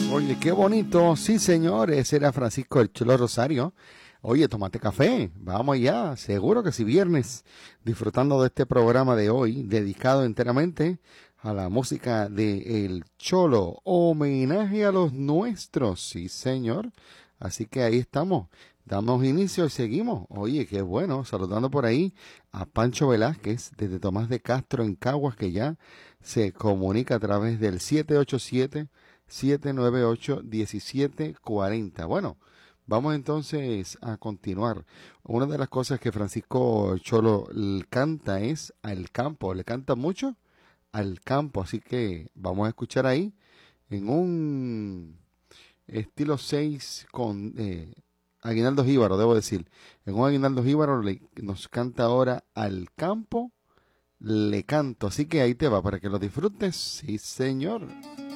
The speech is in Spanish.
Oye, qué bonito. Sí, señor, ese era Francisco el Cholo Rosario. Oye, tómate café. Vamos allá. Seguro que si viernes, disfrutando de este programa de hoy, dedicado enteramente a la música de El Cholo. Homenaje a los nuestros. Sí, señor. Así que ahí estamos. Damos inicio y seguimos. Oye, qué bueno. Saludando por ahí a Pancho Velázquez desde Tomás de Castro en Caguas, que ya se comunica a través del 787-798-1740. Bueno, vamos entonces a continuar. Una de las cosas que Francisco Cholo canta es al campo. Le canta mucho al campo. Así que vamos a escuchar ahí en un estilo 6 con Aguinaldo Jíbaro, debo decir. En un Aguinaldo Jíbaro nos canta ahora al campo, le canto. Así que ahí te va para que lo disfrutes. Sí, señor.